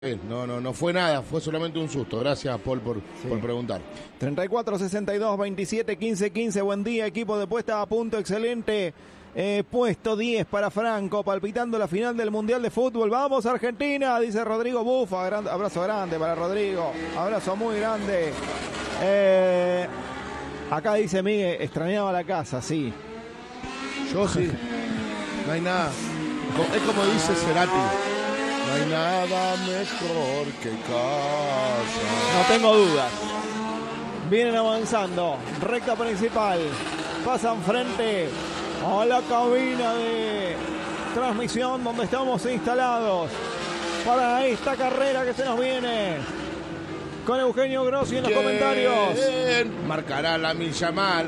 No fue nada, fue solamente un susto. Gracias, Paul, por preguntar. 34-62-27-15-15. Buen día, equipo de puesta a punto, excelente. Puesto 10 para Franco, palpitando la final del Mundial de Fútbol. Vamos, Argentina, dice Rodrigo Bufa. Abrazo grande para Rodrigo. Abrazo muy grande. Acá dice Miguel, extrañaba la casa, sí. Yo sí. No hay nada. Es como dice Cerati. No hay nada mejor que casa. No tengo dudas. Vienen avanzando. Recta principal. Pasan frente a la cabina de transmisión donde estamos instalados para esta carrera que se nos viene. Con Eugenio Grossi en los comentarios. Marcará la Millamal.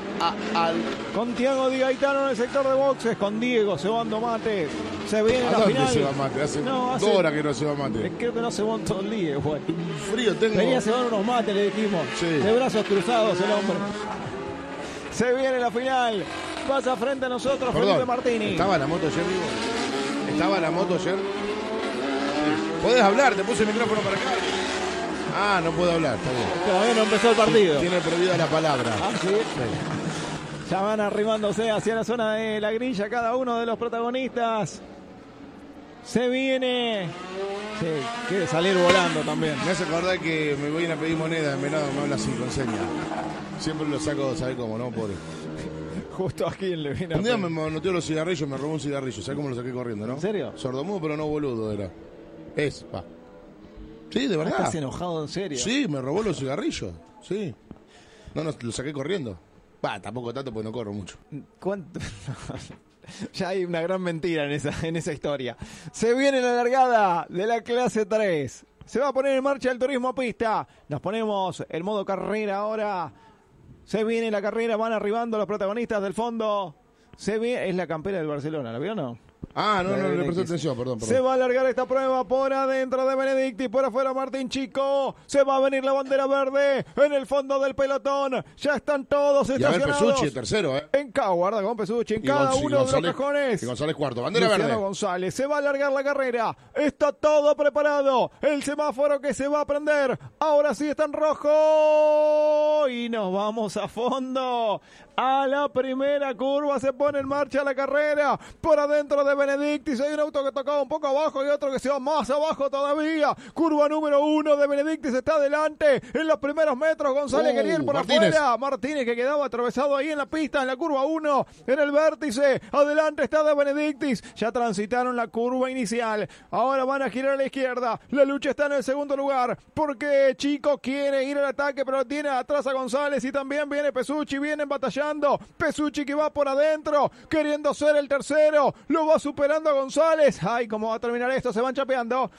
Con Tiago Di Gaetano en el sector de boxes. Con Diego Cebando Mate. Se viene la final. Se va Mate? Hace 2 horas que no se va Mate. Creo que no se va todo el día. Bueno. Frío tengo. Venía a cebar unos mates, le dijimos. Sí. De brazos cruzados el hombre. Se viene la final. Pasa frente a nosotros Felipe Martini. ¿Estaba la moto ayer, Diego? ¿Estaba la moto ayer? Podés hablar, te puse el micrófono para acá. No puedo hablar, está bien. Todavía no empezó el partido. Tiene prohibida la palabra. ¿Sí? Ya van arrimándose hacia la zona de la grilla cada uno de los protagonistas. Se viene. Sí, quiere salir volando también. Me hace acordar que me voy a pedir moneda en Venado, me habla así, con señas. Siempre lo saco, ¿sabes cómo, no? Pobre. Justo a quien le viene. Un día me manoteó los cigarrillos, me robó un cigarrillo. ¿Sabes cómo lo saqué corriendo, no? ¿En serio? Sordomudo, pero no boludo era. Va. Sí, de verdad. ¿Estás enojado en serio? Sí, me robó los cigarrillos. Sí. No, lo saqué corriendo. Tampoco tanto porque no corro mucho. ¿Cuánto? Ya hay una gran mentira en esa historia. Se viene la largada de la clase 3. Se va a poner en marcha el turismo pista. Nos ponemos en modo carrera ahora. Se viene la carrera, van arribando los protagonistas del fondo. Es la campera del Barcelona, ¿la vio o no? No le presté atención, perdón. Se va a alargar esta prueba por adentro de Benedicti, por afuera Martín Chico. Se va a venir la bandera verde en el fondo del pelotón. Ya están todos estacionados. Y a ver, Pesucci, tercero, Guarda con Pesucci en cada uno de los cajones. Y González cuarto, bandera Luciano verde. González, se va a alargar la carrera. Está todo preparado. El semáforo que se va a prender. Ahora sí está en rojo. Y nos vamos a fondo. A la primera curva se pone en marcha la carrera. Por adentro de Benedictis hay un auto que tocaba un poco abajo y otro que se va más abajo todavía. Curva número 1 de Benedictis está adelante. En los primeros metros González quería ir por afuera. Martínez que quedaba atravesado ahí en la pista, en la curva 1, en el vértice. Adelante está de Benedictis. Ya transitaron la curva inicial. Ahora van a girar a la izquierda. La lucha está en el segundo lugar porque Chico quiere ir al ataque, pero tiene atrás a González y también viene Pesucci. Vienen batallando. Pesucci que va por adentro, queriendo ser el tercero. Lo va superando a González. Ay, ¿cómo va a terminar esto? Se van chapeando.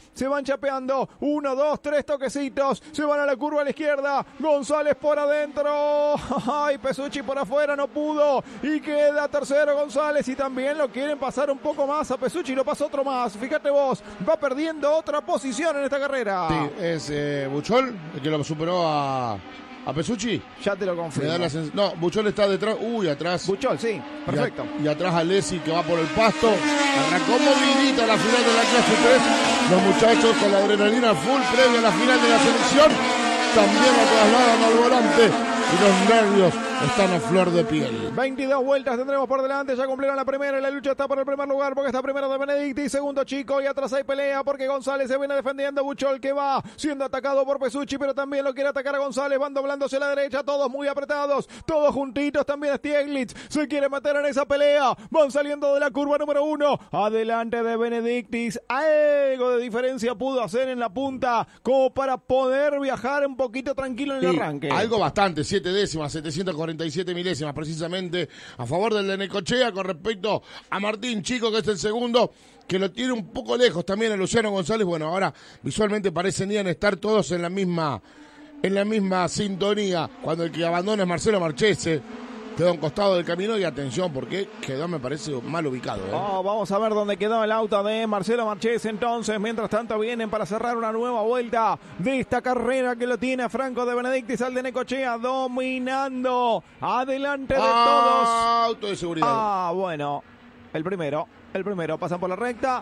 1, 2, 3 toquecitos. Se van a la curva a la izquierda. González por adentro. Ay, Pesucci por afuera, no pudo. Y queda tercero González. Y también lo quieren pasar un poco más a Pesucci. Lo pasa otro más. Fíjate vos, va perdiendo otra posición en esta carrera. Sí, es Buchol el que lo superó a Pesucci. Ya te lo confirmo. No, Buchol está detrás. Atrás. Buchol, sí, perfecto. Y atrás Alessi que va por el pasto. Arrancó movidita la final de la clase 3. Los muchachos con la adrenalina full previa a la final de la selección. También lo trasladan al volante. Y los nervios están a flor de piel. 22 vueltas tendremos por delante. Ya cumplieron la primera y la lucha está por el primer lugar porque está primero de Benedicti, segundo Chico y atrás hay pelea porque González se viene defendiendo. Buchol que va siendo atacado por Pesucci, pero también lo quiere atacar a González. Van doblándose a la derecha, todos muy apretados, todos juntitos. También Stieglitz se quiere meter en esa pelea. Van saliendo de la curva número 1. Adelante de Benedictis. Algo de diferencia pudo hacer en la punta como para poder viajar un poquito tranquilo en el arranque. Algo bastante, 7 décimas, 747 milésimas precisamente a favor del de Necochea con respecto a Martín Chico, que es el segundo, que lo tiene un poco lejos también a Luciano González. Bueno, ahora visualmente parecen estar todos en la misma sintonía. Cuando el que abandona es Marcelo Marchese, quedó a un costado del camino y atención porque quedó, me parece, mal ubicado. Vamos a ver dónde quedó el auto de Marcelo Marchese entonces. Mientras tanto vienen para cerrar una nueva vuelta de esta carrera que lo tiene a Franco de Benedictis al de Necochea dominando. Adelante de todos. Auto de seguridad. Bueno, el primero pasan por la recta.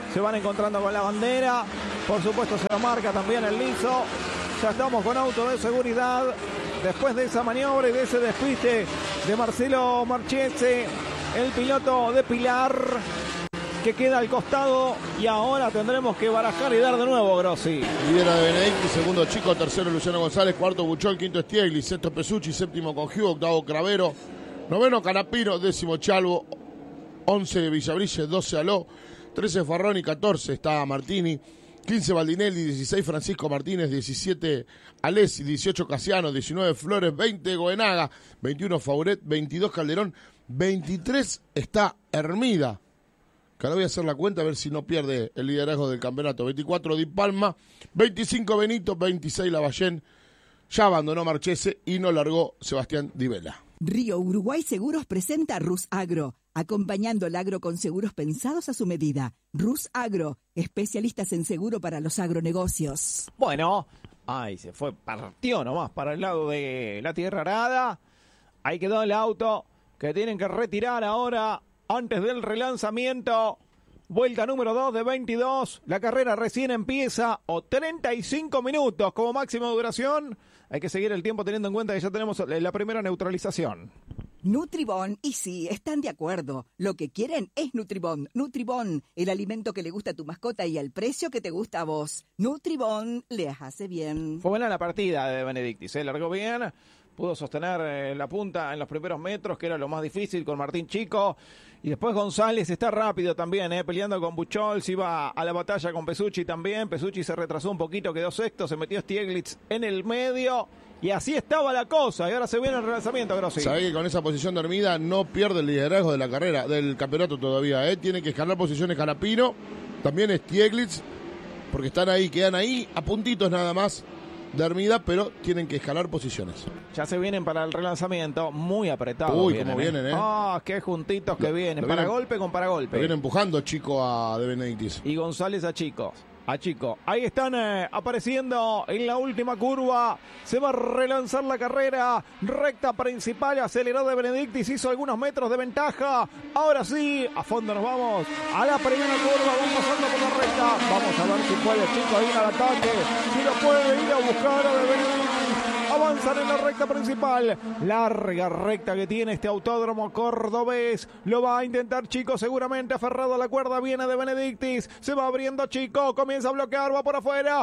se van encontrando con la bandera. Por supuesto se lo marca también el liso. Ya estamos con auto de seguridad. Después de esa maniobra y de ese despiste de Marcelo Marchese, el piloto de Pilar, que queda al costado, y ahora tendremos que barajar y dar de nuevo, Grossi. Lidera de Benedicti, segundo Chico, tercero Luciano González, cuarto Buchol, quinto Stiegli, sexto Pesucci, séptimo Congiu, octavo Cravero, noveno Canapino, décimo Chalvo, 11 Villabrille, 12 Aló, 13 Farroni, 14 está Martini, 15 Baldinelli, 16 Francisco Martínez, 17 Alessi, 18 Casiano, 19 Flores, 20 Goenaga, 21 Fauret, 22 Calderón, 23 está Hermida. Que ahora voy a hacer la cuenta a ver si no pierde el liderazgo del campeonato. 24 Di Palma, 25 Benito, 26 Lavallén. Ya abandonó Marchese y no largó Sebastián Di Vela. Río Uruguay Seguros presenta Rus Agro, acompañando el agro con seguros pensados a su medida. Rus Agro, especialistas en seguro para los agronegocios. Bueno, ahí se fue, partió nomás para el lado de la Tierra Arada. Ahí quedó el auto que tienen que retirar ahora antes del relanzamiento. Vuelta número 2 de 22. La carrera recién empieza, o 35 minutos como máxima duración. Hay que seguir el tiempo teniendo en cuenta que ya tenemos la primera neutralización. Nutribón, y sí, están de acuerdo. Lo que quieren es Nutribón. Nutribón, el alimento que le gusta a tu mascota y al precio que te gusta a vos. Nutribón les hace bien. Fue buena la partida de Benedicti, se largó bien. Pudo sostener la punta en los primeros metros, que era lo más difícil con Martín Chico. Y después González está rápido también, peleando con Buchol. Se iba a la batalla con Pesucci también. Pesucci se retrasó un poquito, quedó sexto. Se metió Stieglitz en el medio. Y así estaba la cosa. Y ahora se viene el relanzamiento, Grossi. Sabés que con esa posición de Hermida no pierde el liderazgo de la carrera, del campeonato todavía. Tiene que escalar posiciones Canapino. También Stieglitz. Porque están ahí, quedan ahí a puntitos nada más de Hermida, pero tienen que escalar posiciones. Ya se vienen para el relanzamiento, muy apretados. Uy, vienen, cómo vienen, qué juntitos que vienen. Paragolpe con paragolpe. Lo viene empujando Chico a De Benedictis. Y González a Chico. Ahí están apareciendo en la última curva. Se va a relanzar la carrera. Recta principal, aceleró De Benedictis, hizo algunos metros de ventaja. Ahora sí, a fondo nos vamos a la primera curva. Vamos pasando por la recta. Vamos a ver si puede Chico ir al ataque. Si lo puede ir a buscar a De Benedictis. Avanzan en la recta principal. Larga recta que tiene este autódromo cordobés. Lo va a intentar Chico seguramente. Aferrado a la cuerda viene De Benedictis. Se va abriendo Chico. Comienza a bloquear. Va por afuera.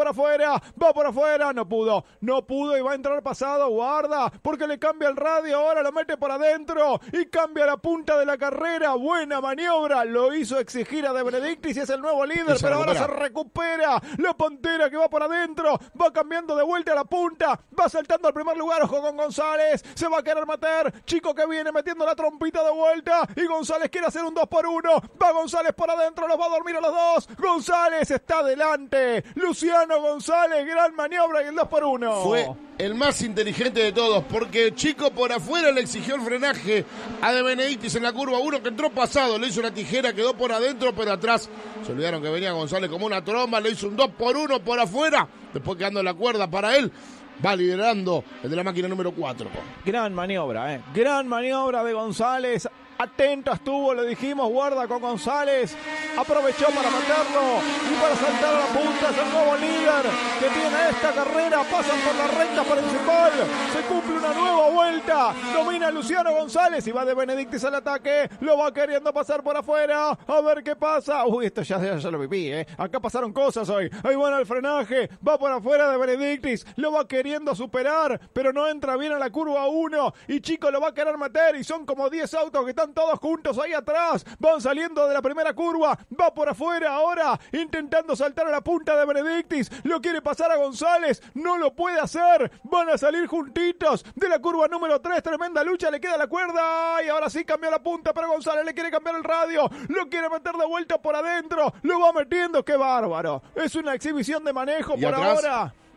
No pudo y va a entrar pasado. Guarda. Porque le cambia el radio. Ahora lo mete por adentro. Y cambia la punta de la carrera. Buena maniobra. Lo hizo exigir a De Benedictis y es el nuevo líder. Pero ahora se recupera. La Pantera que va por adentro. Va cambiando de vuelta a la punta. Va saltando al primer lugar, ojo con González, se va a querer meter, Chico que viene metiendo la trompita de vuelta, y González quiere hacer un 2-1, va González por adentro, los va a dormir a los dos, González está adelante, Luciano González, gran maniobra y el 2-1. Fue el más inteligente de todos, porque Chico por afuera le exigió el frenaje a De Benedictis en la curva 1, que entró pasado, le hizo una tijera, quedó por adentro, pero atrás se olvidaron que venía González como una tromba, le hizo un 2-1 por afuera, después quedando la cuerda para él. Va liderando el de la máquina número 4. Gran maniobra, gran maniobra de González. Atento estuvo, le dijimos, guarda con González. Aprovechó para meterlo y para saltar a la punta. Es el nuevo líder que tiene esta carrera. Pasan por la recta principal. Se cumple una nueva vuelta. Domina Luciano González y va De Benedictis al ataque. Lo va queriendo pasar por afuera. A ver qué pasa. Uy, esto ya lo viví, Acá pasaron cosas hoy. Ahí van al frenaje. Va por afuera De Benedictis. Lo va queriendo superar, pero no entra bien a la curva 1. Y Chico lo va a querer meter. Y son como 10 autos que están todos juntos ahí atrás, van saliendo de la primera curva, va por afuera ahora, intentando saltar a la punta De Benedictis, lo quiere pasar a González, no lo puede hacer, van a salir juntitos de la curva número 3, tremenda lucha, le queda la cuerda, y ahora sí cambió la punta, pero González le quiere cambiar el radio, lo quiere meter de vuelta por adentro, lo va metiendo, qué bárbaro, es una exhibición de manejo y por atrás, ahora.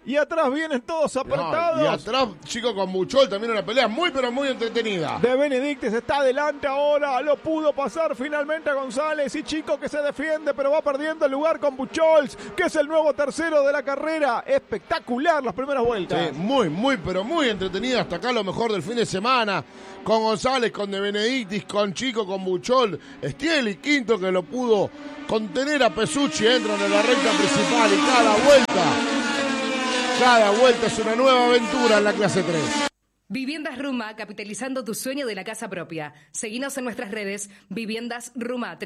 y atrás vienen todos apretados. Y atrás, Chico con Buchol, también una pelea muy, pero muy entretenida. De Benedictis está adelante ahora, lo pudo pasar finalmente a González y Chico que se defiende, pero va perdiendo el lugar con Buchholz, que es el nuevo tercero de la carrera. Espectacular las primeras vueltas. Sí, muy, pero muy entretenida. Hasta acá lo mejor del fin de semana. Con González, con De Benedictis, con Chico, con Buchol. Stieli, quinto, que lo pudo contener a Pesucci. Entran en la recta principal y cada vuelta es una nueva aventura en la clase 3. Viviendas Ruma, capitalizando tu sueño de la casa propia. Seguinos en nuestras redes, Viviendas Ruma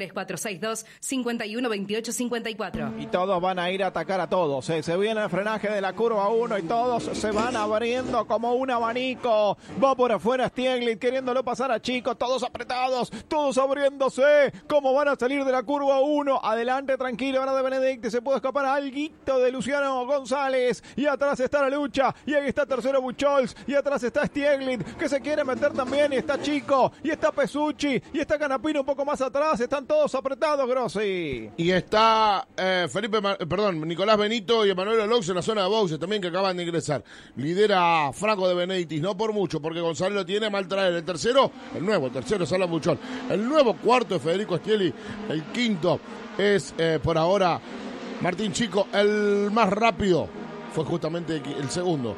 3462-512854. Y todos van a ir a atacar a todos. Se viene el frenaje de la curva 1 y todos se van abriendo como un abanico. Va por afuera Stieglitz queriéndolo pasar a Chico. Todos apretados, todos abriéndose. ¿Cómo van a salir de la curva 1? Adelante, tranquilo, ahora de Benedictis. Se puede escapar alguito de Luciano González. Y atrás está la lucha. Y ahí está tercero Buchholz. Y atrás está Stieglitz, que se quiere meter también, y está Chico, y está Pesucci, y está Canapino un poco más atrás, están todos apretados, Grossi. Y está Nicolás Benito y Emanuel Olox en la zona de boxes también, que acaban de ingresar. Lidera Franco de Benedictis, no por mucho, porque González lo tiene mal traer. El tercero es Alan Buchol. El nuevo cuarto es Federico Stieli. El quinto es, por ahora, Martín Chico. El más rápido fue justamente el segundo.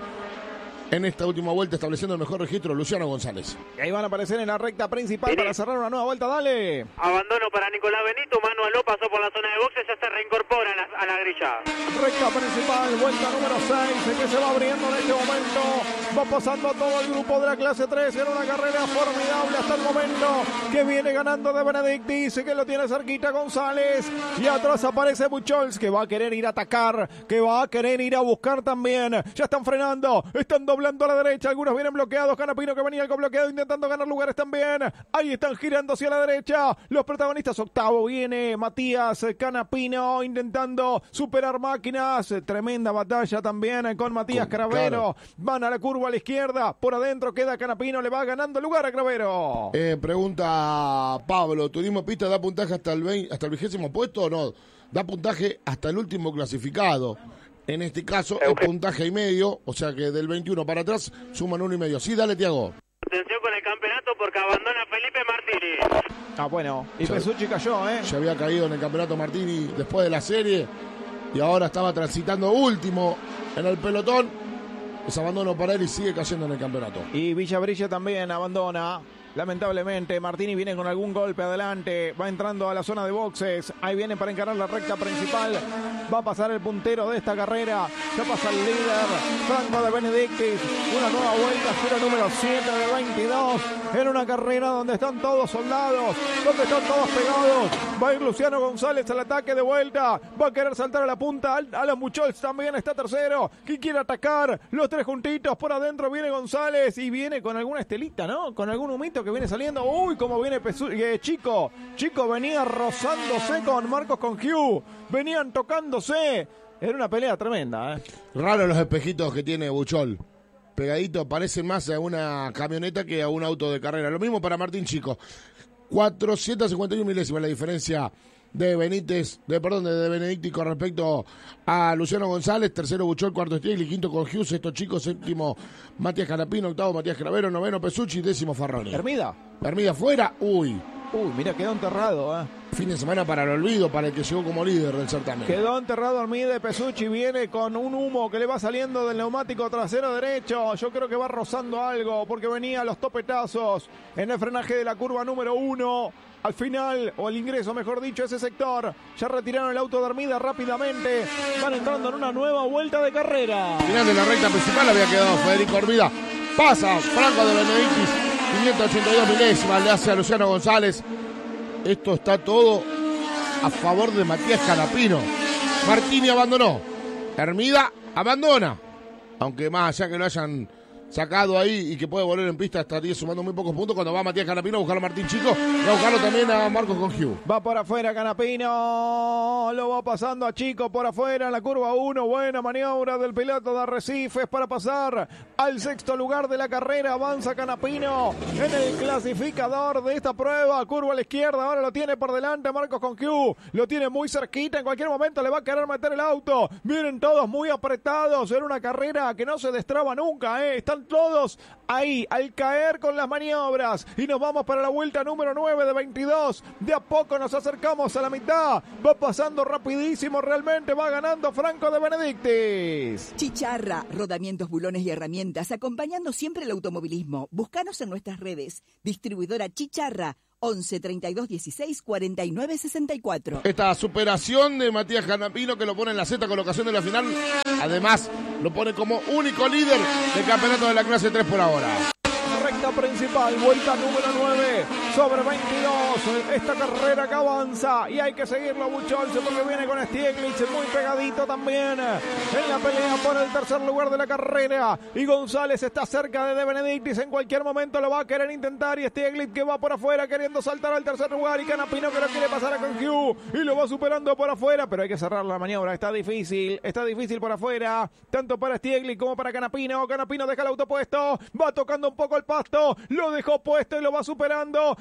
En esta última vuelta, estableciendo el mejor registro, Luciano González. Y ahí van a aparecer en la recta principal para cerrar una nueva vuelta, dale. Abandono para Nicolás Benito, Manuel Ló pasó por la zona de boxes, ya se reincorpora a la grilla. Recta principal, vuelta número 6, que se va abriendo en este momento. Va pasando todo el grupo de la clase 3 en una carrera formidable hasta el momento, que viene ganando de Benedictis, que lo tiene cerquita González. Y atrás aparece Buchholz, que va a querer ir a atacar, que va a querer ir a buscar también. Ya están frenando, están doblando a la derecha, algunos vienen bloqueados. Canapino, que venía algo bloqueado, intentando ganar lugares también. Ahí están girando hacia la derecha los protagonistas. Octavo viene Matías Canapino intentando superar máquinas. Tremenda batalla también con Matías Cravero. Claro. Van a la curva a la izquierda, por adentro queda Canapino, le va ganando lugar a Cravero. Pregunta Pablo, ¿Turismo Pista da puntaje hasta el 20º puesto o no? Da puntaje hasta el último clasificado. En este caso, el puntaje y medio, o sea que del 21 para atrás suman 1,5. Sí, dale, Tiago. Atención con el campeonato porque abandona Felipe Martini. Ah, bueno, y Pesucci cayó, Ya había caído en el campeonato Martini después de la serie y ahora estaba transitando último en el pelotón. Es abandono para él y sigue cayendo en el campeonato. Y Villabrilla también abandona. Lamentablemente, Martini viene con algún golpe adelante, va entrando a la zona de boxes, ahí viene para encarar la recta principal, va a pasar el puntero de esta carrera, ya pasa el líder, Franco de Benedictis, una nueva vuelta, giro número 7 de 22, en una carrera donde están todos soldados, donde están todos pegados, va a ir Luciano González al ataque de vuelta, va a querer saltar a la punta, Alan Buchholz también está tercero, que quiere atacar, los tres juntitos, por adentro viene González y viene con alguna estelita, ¿no? Con algún humito que viene saliendo. Uy, cómo viene Chico. Chico venía rozándose con Marcos Congiu. Venían tocándose. Era una pelea tremenda, Raro los espejitos que tiene Buchol. Pegadito, parecen más a una camioneta que a un auto de carrera. Lo mismo para Martín Chico. 451 milésimas la diferencia de Benedictis con respecto a Luciano González. Tercero Buchol, cuarto Stiegli, quinto Congiu, sexto Chico, séptimo Matías Canapino, octavo Matías Cravero, noveno Pesucci, décimo Farroni. Hermida fuera, Uy, mira, quedó enterrado, Fin de semana para el olvido, para el que llegó como líder del certamen. Quedó enterrado Hermida. Pesucci viene con un humo que le va saliendo del neumático trasero derecho. Yo creo que va rozando algo porque venía a los topetazos en el frenaje de la curva número 1. Al final, o el ingreso, mejor dicho, ese sector. Ya retiraron el auto de Hermida rápidamente. Van entrando en una nueva vuelta de carrera. Final de la recta principal había quedado Federico Hermida. Pasa Franco de Benedictis. 582 milésimas le hace a Luciano González. Esto está todo a favor de Matías Canapino. Martini abandonó. Hermida abandona. Aunque más allá que lo hayan sacado ahí y que puede volver en pista, estaría sumando muy pocos puntos. Cuando va Matías Canapino a buscarlo a Martín Chico y a buscarlo también a Marcos Congiu. Va por afuera Canapino, lo va pasando a Chico por afuera en la curva 1. Buena maniobra del piloto de Arrecifes para pasar al sexto lugar de la carrera. Avanza Canapino en el clasificador de esta prueba. Curva a la izquierda, ahora lo tiene por delante Marcos Congiu. Lo tiene muy cerquita, en cualquier momento le va a querer meter el auto. Vienen todos muy apretados en una carrera que no se destraba nunca, Están todos ahí al caer con las maniobras. Y nos vamos para la vuelta número 9 de 22. De a poco nos acercamos a la mitad. Va pasando rapidísimo, realmente va ganando Franco de Benedictis. Chicharra, rodamientos, bulones y herramientas, acompañando siempre el automovilismo. Búscanos en nuestras redes. Distribuidora Chicharra, 11 32 16 49 64. Esta superación de Matías Canapino que lo pone en la sexta colocación de la final. Además, lo pone como único líder del campeonato de la clase 3 por ahora. Recta principal, vuelta número 9 sobre 22. Esta carrera que avanza y hay que seguirlo Buchholz porque viene con Stieglitz muy pegadito también en la pelea por el tercer lugar de la carrera. Y González está cerca de Benedictis, en cualquier momento lo va a querer intentar. Y Stieglitz que va por afuera queriendo saltar al tercer lugar. Y Canapino que lo quiere pasar a Congiu y lo va superando por afuera. Pero hay que cerrar la maniobra, está difícil por afuera, tanto para Stieglitz como para Canapino. Canapino deja el auto puesto, va tocando un poco el pasto, lo dejó puesto y lo va superando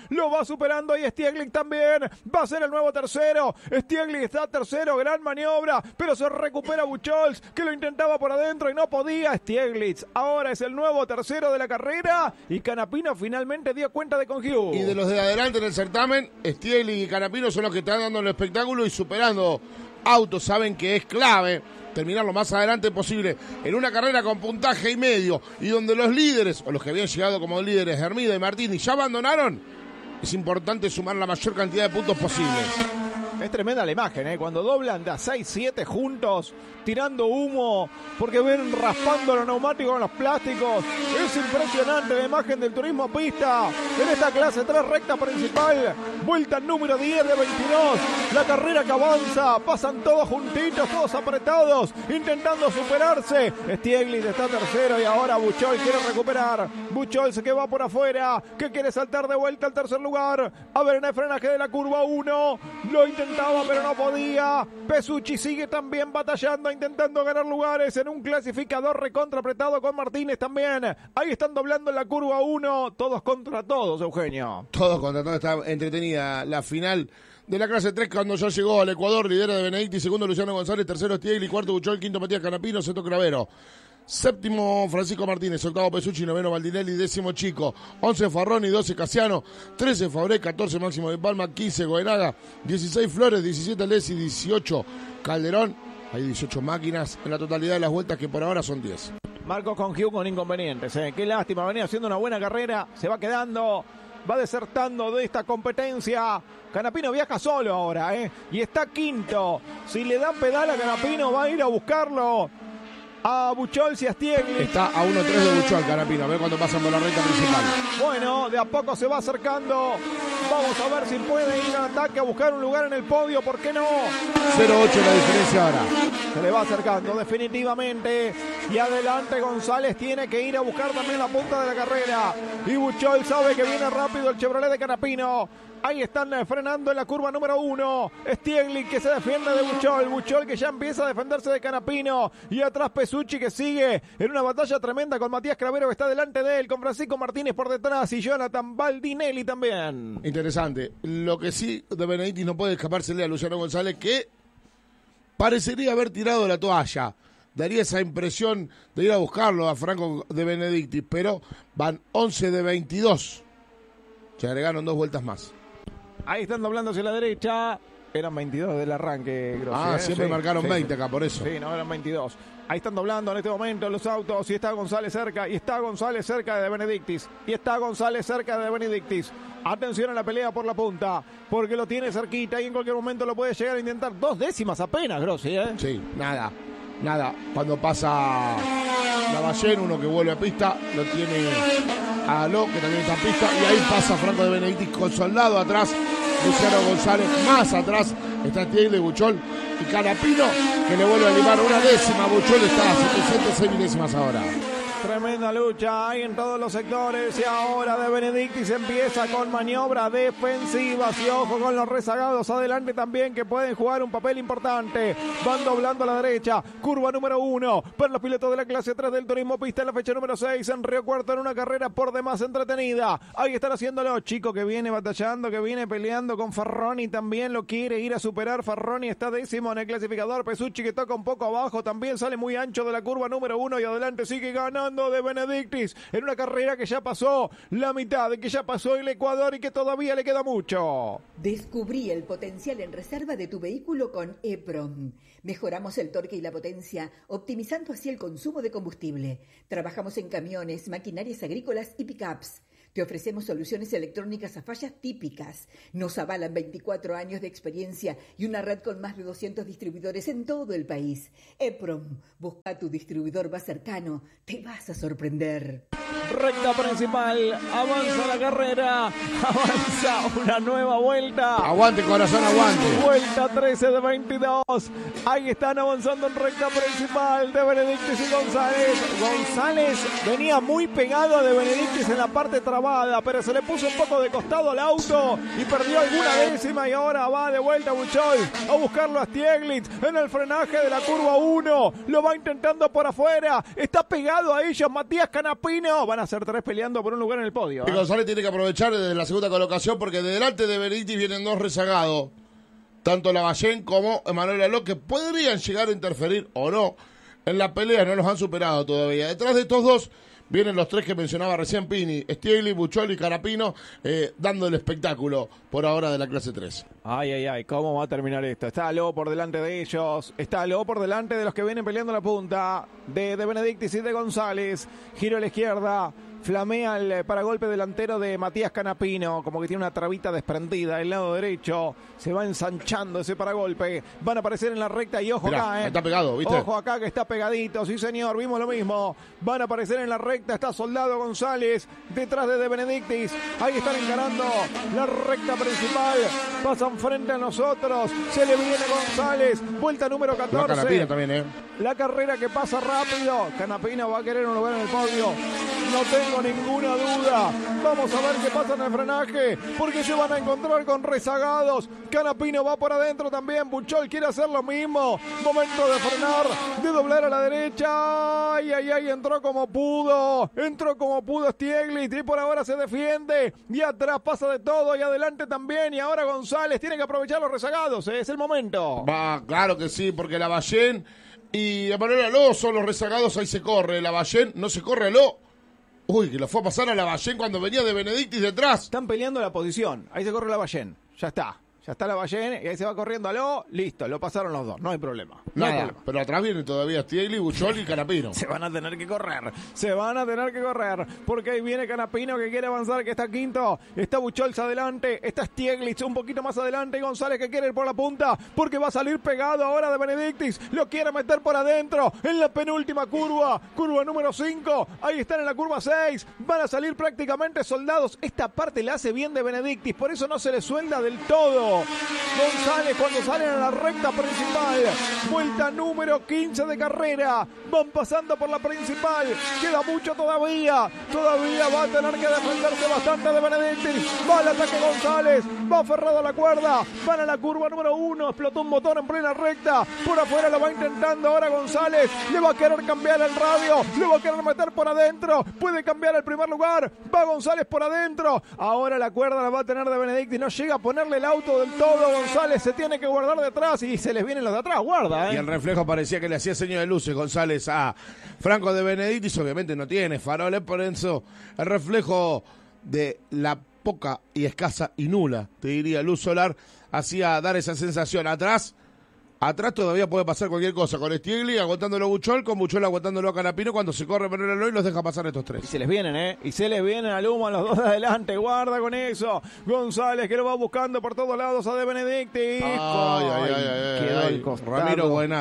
y Stieglitz también va a ser el nuevo tercero. Stieglitz está tercero, gran maniobra, pero se recupera Buchholz que lo intentaba por adentro y no podía. Stieglitz ahora es el nuevo tercero de la carrera y Canapino finalmente dio cuenta de Congiu. Y de los de adelante en el certamen, Stieglitz y Canapino son los que están dando el espectáculo y superando autos. Saben que es clave terminar lo más adelante posible en una carrera con puntaje y medio y donde los líderes, o los que habían llegado como líderes, Hermida y Martini, ya abandonaron. Es importante sumar la mayor cantidad de puntos posibles. Es tremenda la imagen, cuando doblan de a 6-7 juntos, tirando humo, porque ven raspando los neumáticos con los plásticos. Es impresionante la imagen del turismo pista en esta clase 3 recta principal. Vuelta número 10 de 22. La carrera que avanza, pasan todos juntitos, todos apretados, intentando superarse. Stieglitz está tercero y ahora Buchholz quiere recuperar. Buchholz que va por afuera, que quiere saltar de vuelta al tercer lugar. A ver en el frenaje de la curva 1. Lo intentaba pero no podía. Pesucci sigue también batallando, intentando ganar lugares en un clasificador recontra apretado con Martínez también. Ahí están doblando en la curva 1. Todos contra todos, Eugenio. Todos contra todos. Está entretenida la final de la clase 3 cuando ya llegó al Ecuador. Lidera de Benedictis, segundo Luciano González, tercero Stieglitz, cuarto Buchholz, quinto Matías Canapino, sexto Cravero. Séptimo Francisco Martínez, octavo Pesucci, noveno Baldinelli, décimo Chico, 11 Farroni, 12 Casiano, 13 Fabré, 14 Máximo de Palma, 15 Goenaga, 16 Flores, 17 Lessi, 18 Calderón. Hay 18 máquinas en la totalidad de las vueltas que por ahora son 10. Marcos Congiu con inconvenientes. Qué lástima, venía haciendo una buena carrera, se va quedando, va desertando de esta competencia. Canapino viaja solo ahora, y está quinto. Si le dan pedal a Canapino va a ir a buscarlo a Buchholz y a Stieglitz. Está a 1-3 de Buchholz, Canapino. A ver cuando pasan por la recta principal. Bueno, de a poco se va acercando. Vamos a ver si puede ir al ataque a buscar un lugar en el podio. ¿Por qué no? 0-8 la diferencia ahora. Se le va acercando definitivamente. Y adelante González tiene que ir a buscar también la punta de la carrera. Y Buchholz sabe que viene rápido el Chevrolet de Canapino. Ahí están frenando en la curva número 1. Stieglitz que se defiende de Buchholz. Buchholz que ya empieza a defenderse de Canapino. Y atrás Pesucci que sigue en una batalla tremenda con Matías Cravero que está delante de él. Con Francisco Martínez por detrás. Y Jonathan Baldinelli también. Interesante. Lo que sí de Benedictis no puede escapársele a Luciano González, que parecería haber tirado la toalla. Daría esa impresión de ir a buscarlo a Franco de Benedictis. Pero van 11 de 22. Se agregaron 2 vueltas más. Ahí están doblando hacia la derecha. Eran 22 del arranque, Grossi. Siempre marcaron 20 acá, por eso. Sí, no, eran 22. Ahí están doblando en este momento los autos. Y está González cerca. Y está González cerca de Benedictis. Y está González cerca de Benedictis. Atención a la pelea por la punta. Porque lo tiene cerquita. Y en cualquier momento lo puede llegar a intentar. 2 décimas apenas, Grossi, Sí, nada. Cuando pasa Lavallén, uno que vuelve a pista, lo tiene a Aló, que también está en pista, y ahí pasa Franco de Benedictis con Soldado atrás, Luciano González más atrás, está Stieglitz, Buchholz y Canapino, que le vuelve a limar una décima. Buchholz está a 706 milésimas ahora. Tremenda lucha hay en todos los sectores y ahora De Benedictis empieza con maniobra defensiva y ojo con los rezagados adelante también que pueden jugar un papel importante. Van doblando a la derecha, curva número 1 para los pilotos de la clase 3 del turismo pista en la fecha número 6 en Río Cuarto en una carrera por demás entretenida. Ahí están haciéndolo, Chico que viene batallando, que viene peleando con Farroni, también lo quiere ir a superar. Farroni está décimo en el clasificador, Pesucci que toca un poco abajo, también sale muy ancho de la curva número 1 y adelante sigue ganando De Benedictis en una carrera que ya pasó la mitad, que ya pasó el Ecuador y que todavía le queda mucho. Descubrí el potencial en reserva de tu vehículo con EPROM. Mejoramos el torque y la potencia, optimizando así el consumo de combustible. Trabajamos en camiones, maquinarias agrícolas y pickups. Te ofrecemos soluciones electrónicas a fallas típicas. Nos avalan 24 años de experiencia y una red con más de 200 distribuidores en todo el país. EPROM, busca tu distribuidor más cercano. Te vas a sorprender. Recta principal, avanza la carrera, avanza una nueva vuelta. Aguante, corazón, aguante. Vuelta 13 de 22. Ahí están avanzando en recta principal De Benedictis y González. González venía muy pegado a De Benedictis en la parte trabada, pero se le puso un poco de costado al auto y perdió alguna décima y ahora va de vuelta Buchol a buscarlo a Stieglitz en el frenaje de la curva 1. Lo va intentando por afuera. Está pegado a ellos Matías Canapino. Van a ser 3 peleando por un lugar en el podio. Y González tiene que aprovechar desde la segunda colocación porque de delante de Benedictis vienen 2 rezagados. Tanto Lavallén como Emanuel Aló, que podrían llegar a interferir o no en la pelea, no los han superado todavía. Detrás de estos 2 vienen los 3 que mencionaba recién Pini, Stieglitz, Buchol y Canapino, dando el espectáculo por ahora de la clase 3. Ay, ¿cómo va a terminar esto? Está Aló por delante de ellos, está Aló por delante de los que vienen peleando la punta, de Benedictis y de González, giro a la izquierda, flamea el paragolpe delantero de Matías Canapino, como que tiene una trabita desprendida el lado derecho, se va ensanchando ese paragolpe, van a aparecer en la recta y ojo. Mirá, acá, está pegado, ¿viste? Ojo acá que está pegadito, sí señor, vimos lo mismo, van a aparecer en la recta, está Soldado González, detrás de Benedictis, ahí están encarando la recta principal, pasan frente a nosotros, se le viene González, vuelta número 14. La Canapino también, La carrera que pasa rápido, Canapino va a querer un lugar en el podio, no tengo ninguna duda. Vamos a ver qué pasa en el frenaje, porque se van a encontrar con rezagados. Canapino va por adentro también, Buchol quiere hacer lo mismo. Momento de frenar, de doblar a la derecha. Ay, entró como pudo Stieglitz y por ahora se defiende. Y atrás pasa de todo y adelante también. Y ahora González tiene que aprovechar los rezagados, es el momento. Va, claro que sí, porque Lavallén y Emanuel Aló son los rezagados, ahí se corre. Lavallén no se corre Aló. Uy, que lo fue a pasar a Lavallén cuando venía de Benedictis detrás. Están peleando la posición. Ahí se corre Lavallén. Ya está Lavallén y ahí se va corriendo Aló. Listo, lo pasaron los dos. No hay problema. Nada, pero atrás viene todavía Stieglitz, Buchol y Canapino. Se van a tener que correr. Porque ahí viene Canapino que quiere avanzar, que está quinto. Está Buchol adelante. Está Stieglitz un poquito más adelante. Y González que quiere ir por la punta porque va a salir pegado ahora de Benedictis. Lo quiere meter por adentro en la penúltima curva. Curva número 5. Ahí están en la curva 6. Van a salir prácticamente soldados. Esta parte la hace bien de Benedictis. Por eso no se le suelda del todo. González cuando salen a la recta principal, vuelta número 15 de carrera, van pasando por la principal, queda mucho todavía va a tener que defenderse bastante de Benedictis, va al ataque González, va aferrado a la cuerda, van a la curva número 1, explotó un botón en plena recta, por afuera lo va intentando ahora González, le va a querer cambiar el radio, le va a querer meter por adentro, puede cambiar el primer lugar, va González por adentro, ahora la cuerda la va a tener de Benedictis, no llega a ponerle el auto del todo, González se tiene que guardar detrás y se les vienen los de atrás, guarda. Y el reflejo parecía que le hacía seño de luces González a Franco de Benedictis, obviamente no tiene faroles, por eso el reflejo de la poca y escasa y nula, te diría, luz solar, hacía dar esa sensación. Atrás todavía puede pasar cualquier cosa, con Stieglitz aguantándolo a Buchol, con Buchol aguantándolo a Canapino, cuando se corre Manuel Aló y los deja pasar estos 3. Y se les vienen, y se les vienen al humo a los 2 de adelante, guarda con eso. González que lo va buscando por todos lados a De Benedictis. Ay. Quedó el costado. Ramiro Buenaga.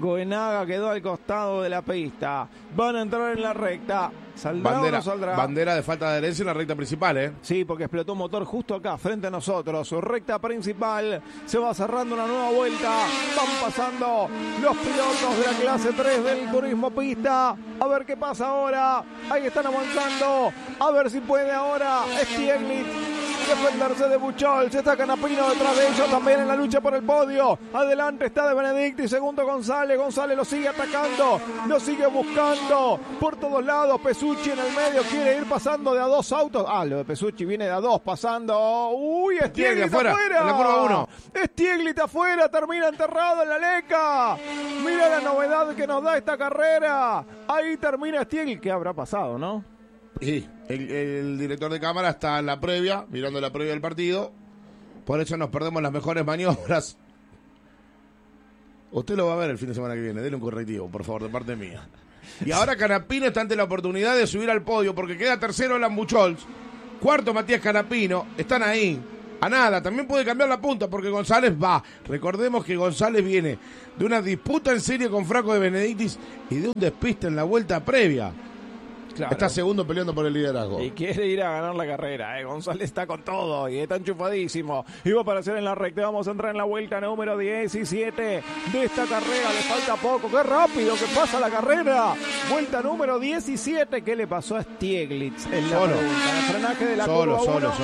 Goenaga quedó al costado de la pista. Van a entrar en la recta. ¿Saldrá o no saldrá? Bandera de falta de adherencia en la recta principal, ¿eh? Sí, porque explotó un motor justo acá, frente a nosotros. Su recta principal. Se va cerrando una nueva vuelta. Van pasando los pilotos de la clase 3 del turismo pista. A ver qué pasa ahora. Ahí están avanzando. A ver si puede ahora Stieglitz defenderse de Buchholz. Está Canapino detrás de ellos también en la lucha por el podio. Adelante está De Benedicti, segundo González. González lo sigue atacando, lo sigue buscando por todos lados. Pesucci en el medio quiere ir pasando de a dos autos. Lo de Pesucci viene de a dos pasando. Uy, Stieglitz afuera. En la curva 1. Stieglitz afuera, termina enterrado en la leca. Mira la novedad que nos da esta carrera. Ahí termina Stieglitz. ¿Qué habrá pasado, no? Sí, el director de cámara está en la previa, mirando la previa del partido. Por eso nos perdemos las mejores maniobras. Usted lo va a ver el fin de semana que viene. Dele un correctivo, por favor, de parte mía. Y ahora Canapino está ante la oportunidad de subir al podio, porque queda tercero Alan Buchholz, cuarto Matías Canapino. Están ahí, a nada. También puede cambiar la punta, porque González va. Recordemos que González viene de una disputa en serie con Franco De Benedictis y de un despiste en la vuelta previa. Claro. Está segundo peleando por el liderazgo. Y quiere ir a ganar la carrera. González está con todo y está enchufadísimo. Y va a aparecer en la recta. Vamos a entrar en la vuelta número 17 de esta carrera. Le falta poco. ¡Qué rápido que pasa la carrera! Vuelta número 17. ¿Qué le pasó a Stieglitz? En la solo. Pregunta. El frenaje de la solo.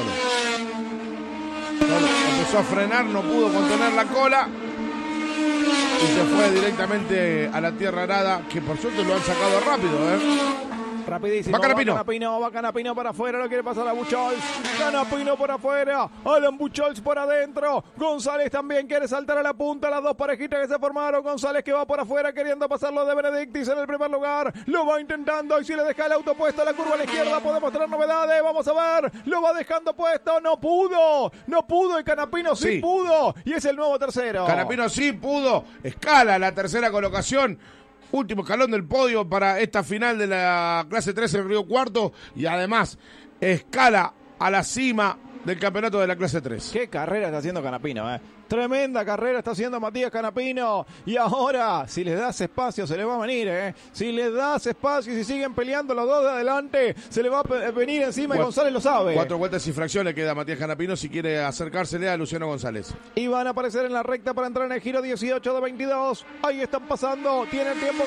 Empezó a frenar, no pudo contener la cola. Y se fue directamente a la tierra arada, que por suerte lo han sacado rápido, Rapidísimo. Va Canapino para afuera. Lo quiere pasar a Buchholz. Canapino por afuera. Alan Buchholz por adentro. González también quiere saltar a la punta. Las dos parejitas que se formaron. González que va por afuera queriendo pasarlo de Benedictis en el primer lugar. Lo va intentando y si le deja el auto puesto a la curva a la izquierda podemos tener novedades. Vamos a ver. Lo va dejando puesto. No pudo. Y Canapino sí pudo. Y es el nuevo tercero. Canapino sí pudo. Escala la tercera colocación. Último escalón del podio para esta final de la clase 3 en Río Cuarto y además escala a la cima del campeonato de la clase 3. Qué carrera está haciendo Canapino, Tremenda carrera está haciendo Matías Canapino. Y ahora, si les das espacio, se le va a venir, Si les das espacio y si siguen peleando los dos de adelante, se le va a venir encima y González lo sabe. 4 vueltas y fracción le queda a Matías Canapino si quiere acercársele a Luciano González. Y van a aparecer en la recta para entrar en el giro 18 de 22. Ahí están pasando. Tiene tiempo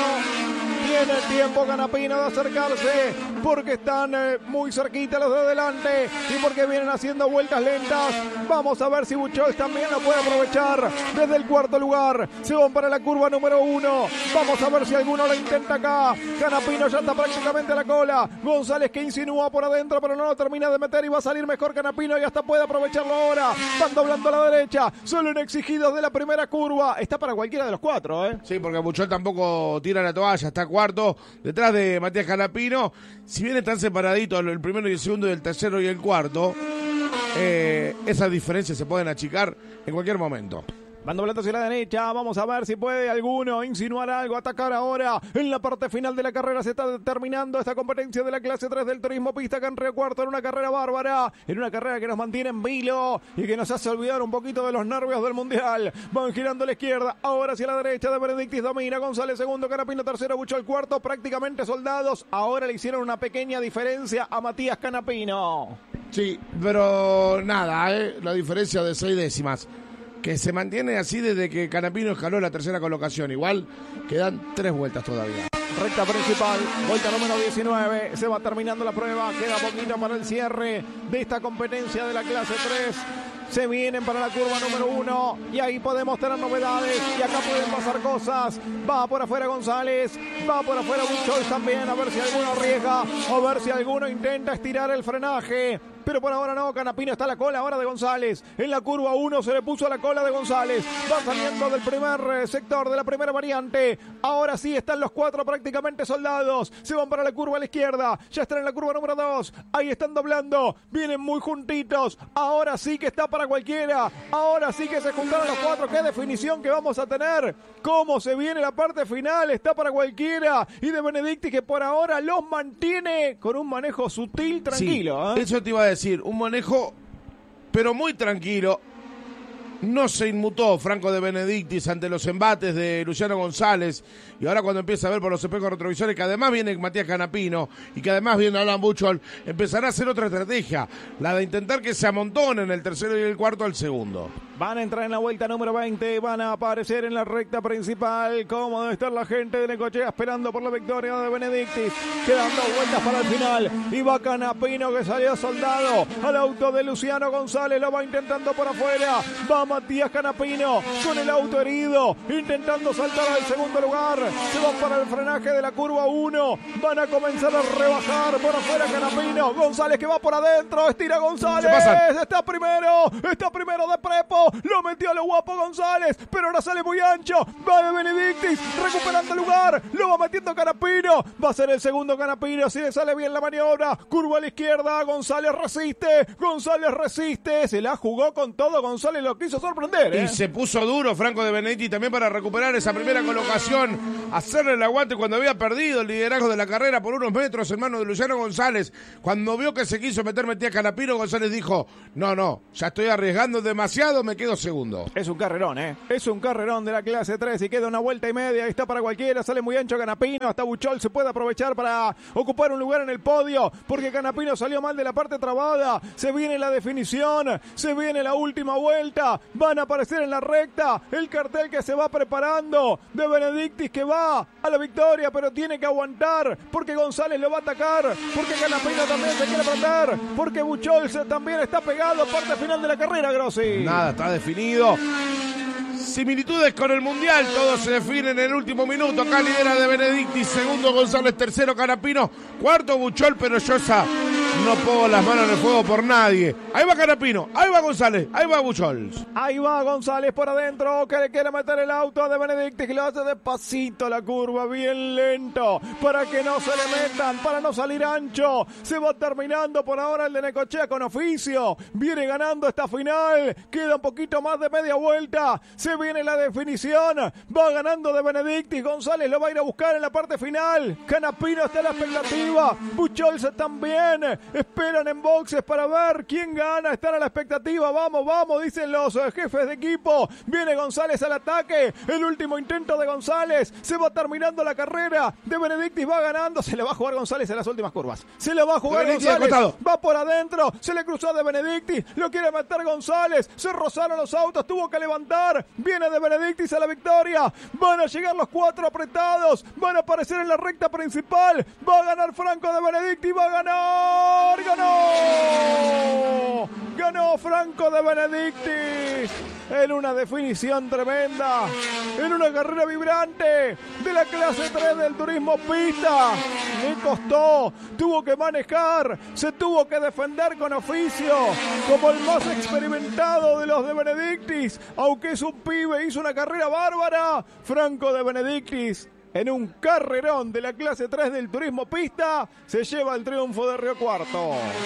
Canapino de acercarse porque están muy cerquita los de adelante y porque vienen haciendo vueltas lentas. Vamos a ver si Buchholz también lo puede aprovechar desde el cuarto lugar. Se van para la curva número 1. Vamos a ver si alguno lo intenta acá. Canapino ya está prácticamente a la cola. González que insinúa por adentro pero no lo termina de meter y va a salir mejor Canapino y hasta puede aprovecharlo ahora. Van doblando a la derecha. Solo en exigidos de la primera curva. Está para cualquiera de los cuatro, Sí, porque Buchholz tampoco tira la toalla. Está cuarto detrás de Matías Canapino. Si bien están separaditos el primero y el segundo y el tercero y el cuarto, esas diferencias se pueden achicar en cualquier momento. Van doblando hacia la derecha, vamos a ver si puede alguno insinuar algo, atacar ahora. En la parte final de la carrera se está terminando esta competencia de la clase 3 del turismo pista acá en Río Cuarto, en una carrera bárbara, en una carrera que nos mantiene en vilo y que nos hace olvidar un poquito de los nervios del mundial. Van girando a la izquierda, ahora hacia la derecha de Benedictis domina, González segundo, Canapino tercero, Buchholz cuarto, prácticamente soldados. Ahora le hicieron una pequeña diferencia a Matías Canapino. Sí, pero nada, la diferencia de 6 décimas. Que se mantiene así desde que Canapino escaló la tercera colocación. Igual quedan 3 vueltas todavía. Recta principal, vuelta número 19. Se va terminando la prueba. Queda poquito para el cierre de esta competencia de la clase 3. Se vienen para la curva número 1 y ahí podemos tener novedades y acá pueden pasar cosas. Va por afuera González, va por afuera Buchholz también, a ver si alguno arriesga, a ver si alguno intenta estirar el frenaje. Pero por ahora no, Canapino está a la cola ahora de González. En la curva 1 se le puso a la cola de González. Va saliendo del primer sector, de la primera variante. Ahora sí están los 4 prácticamente soldados. Se van para la curva a la izquierda. Ya están en la curva número 2. Ahí están doblando. Vienen muy juntitos. Ahora sí que está para cualquiera. Ahora sí que se juntaron los 4. ¡Qué definición que vamos a tener! ¿Cómo se viene la parte final? Está para cualquiera. Y de Benedictis que por ahora los mantiene con un manejo sutil, tranquilo. Sí, eso te iba a decir. Un manejo, pero muy tranquilo. No se inmutó Franco de Benedictis ante los embates de Luciano González, y ahora cuando empieza a ver por los espejos retrovisores que además viene Matías Canapino y que además viene Alan Buchol, empezará a hacer otra estrategia, la de intentar que se amontonen el tercero y el cuarto al segundo. Van a entrar en la vuelta número 20, van a aparecer en la recta principal. ¿Cómo debe estar la gente de Necochea esperando por la victoria de Benedictis? Quedan 2 vueltas para el final. Y va Canapino, que salió soldado al auto de Luciano González, lo va intentando por afuera. Va Matías Canapino con el auto herido, intentando saltar al segundo lugar. Se van para el frenaje de la curva 1. Van a comenzar a rebajar por afuera Canapino. González que va por adentro, estira González. Está primero de prepo. Lo metió a lo guapo González, pero ahora sale muy ancho. Va de Benedictis, recuperando el lugar. Lo va metiendo Canapino. Va a ser el segundo Canapino si le sale bien la maniobra. Curva a la izquierda. González resiste. Se la jugó con todo. González lo quiso sorprender. Y se puso duro Franco de Benedictis también para recuperar esa primera colocación. Hacerle el aguante cuando había perdido el liderazgo de la carrera por unos metros en manos de Luciano González. Cuando vio que se quiso meter Matías Canapino, González dijo: no, ya estoy arriesgando demasiado, me quedo segundo. Es un carrerón, es un carrerón de la clase 3 y queda una vuelta y media. Ahí está para cualquiera, sale muy ancho Canapino. Hasta Buchol se puede aprovechar para ocupar un lugar en el podio, porque Canapino salió mal de la parte trabada. Se viene la definición, se viene la última vuelta. Van a aparecer en la recta el cartel que se va preparando de Benedictis, que va a la victoria, pero tiene que aguantar, porque González lo va a atacar, porque Canapino también se quiere prender, porque Buchol también está pegado. Parte final de la carrera, Grossi. Nada, está definido. Similitudes con el Mundial, todo se define en el último minuto. Acá lidera de Benedictis, segundo González, tercero Canapino, cuarto Buchol, pero yo no pongo las manos en el fuego por nadie. Ahí va Canapino, ahí va González, ahí va Buchol. Ahí va González por adentro, que le quiere meter el auto de Benedictis, que lo hace despacito la curva, bien lento, para que no se le metan, para no salir ancho. Se va terminando por ahora el de Necochea con oficio. Viene ganando esta final, queda un poquito más de media vuelta. Se viene la definición, va ganando de Benedictis. González lo va a ir a buscar en la parte final. Canapino está en la expectativa, Buchol también. Esperan en boxes para ver quién gana. Están a la expectativa. Vamos, dicen los jefes de equipo. Viene González al ataque. El último intento de González. Se va terminando la carrera de Benedictis. Va ganando. Se le va a jugar González en las últimas curvas. Se le va a jugar González. Va por adentro. Se le cruzó de Benedictis. Lo quiere meter González. Se rozaron los autos. Tuvo que levantar. Viene de Benedictis a la victoria. Van a llegar los 4 apretados. Van a aparecer en la recta principal. Va a ganar Franco de Benedictis. Va a ganar. Ganó Franco de Benedictis en una definición tremenda, en una carrera vibrante de la clase 3 del turismo pista. Le costó, tuvo que manejar, se tuvo que defender con oficio, como el más experimentado de los de Benedictis. Aunque es un pibe, hizo una carrera bárbara. Franco de Benedictis, en un carrerón de la clase 3 del turismo pista, se lleva el triunfo de Río Cuarto.